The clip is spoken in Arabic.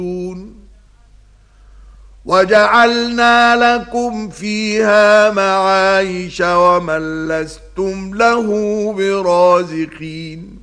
وجعلنا لكم فيها معايش ومن لستم له برازقين